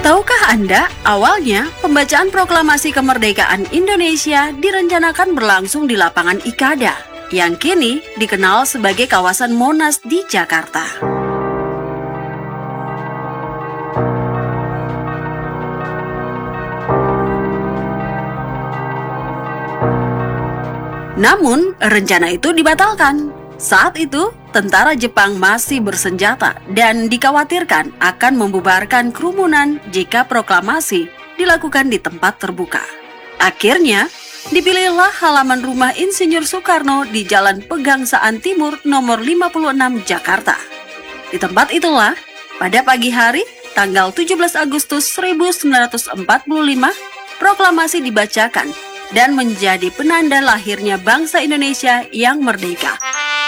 Tahukah Anda, awalnya pembacaan proklamasi kemerdekaan Indonesia direncanakan berlangsung di lapangan Ikada, yang kini dikenal sebagai kawasan Monas di Jakarta. Namun, rencana itu dibatalkan. Saat itu, tentara Jepang masih bersenjata dan dikhawatirkan akan membubarkan kerumunan jika proklamasi dilakukan di tempat terbuka. Akhirnya, dipilihlah halaman rumah Insinyur Soekarno di Jalan Pegangsaan Timur nomor 56 Jakarta. Di tempat itulah, pada pagi hari, tanggal 17 Agustus 1945, proklamasi dibacakan dan menjadi penanda lahirnya bangsa Indonesia yang merdeka.